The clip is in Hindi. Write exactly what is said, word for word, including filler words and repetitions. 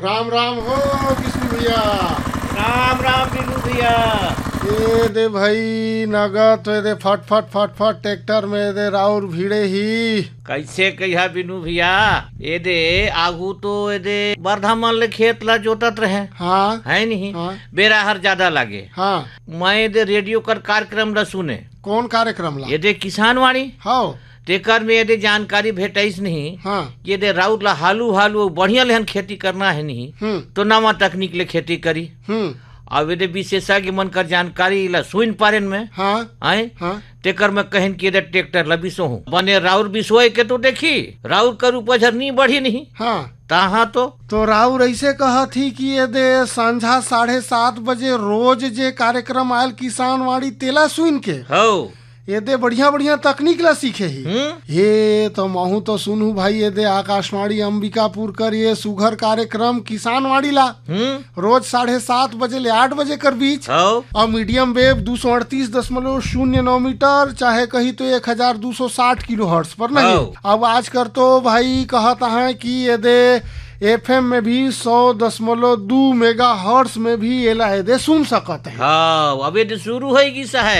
राम राम हो विष्णु भैया। राम राम बिनू भैया। ए दे भाई नगद दे फट फट फट फट ट्रैक्टर में दे राउर भीड़े ही कैसे कहिया बिनू भैया, ये दे आगू तो ये दे बरधामन ले खेत ला जोतत रहे। हाँ है नहीं हाँ बेरा हर ज्यादा लागे। हाँ मैं दे रेडियो कर कार्यक्रम ला सुने। कौन कार्यक्रम ला? ये दे किसान वाणी हाँ तेकर में यदि जानकारी भेटाइस नहीं। हाँ ये दे राउत ला हालू हालू बढ़िया लेहन खेती करना है नहीं हम्म तो नवा तकनीक ले खेती करी। हम्म अब यदि विशेषज्ञ मन कर जानकारी ला सुन पारेन में हाँ आए हाँ तेकर में कहन कि यदि ट्रैक्टर ला बिसो हूँ बने राउर बिसोए के तो देखी राउर कर उपज हर नहीं बढ़ी नहीं हाँ तहाँ तो तो राउर ऐसे कहा थी कि ये दे संझा साढ़े सात बजे रोज जे कार्यक्रम आयल किसान वाड़ी तेला सुन के हो ये दे बढ़िया बढ़िया तकनीक ला सीखे ही। हम्म ये तो महू तो सुनू भाई ये दे आकाशवाणी अंबिकापुर कर ये सुघर कार्यक्रम किसान वाड़ी ला हम्म रोज साढ़े सात बजे ले आठ बजे कर बीच हो और मीडियम वेव दो सौ अड़तीस दशमलव शून्य नौ मीटर चाहे कही तो एक हजार दो सौ साठ किलो हर्ट्ज पर नहीं। हाँ। अब आज कर तो भाई कहता है कि ये दे एफएम में भी सौ दशमलव दो मेगा हर्ट्ज में भी ये ला ये दे सुन सकते हैं। हाँ अब ये शुरू होगी सा है।